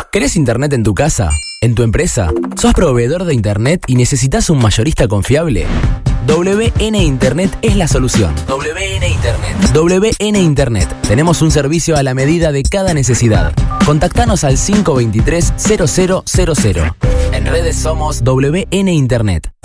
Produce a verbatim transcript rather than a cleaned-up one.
¿Querés internet en tu casa? ¿En tu empresa? ¿Sos proveedor de internet y necesitas un mayorista confiable? W N Internet es la solución. W N Internet. W N Internet. Tenemos un servicio a la medida de cada necesidad. Contactanos al cinco dos tres, cero cero cero cero. En redes somos W N Internet.